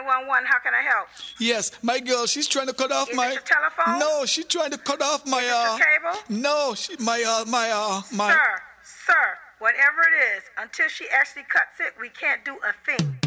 911. How can I help? Yes, my girl, she's trying to cut off Is my... it your telephone? No, she's trying to cut off my... Is it your cable? No, my... Sir, whatever it is, until she actually cuts it, we can't do a thing.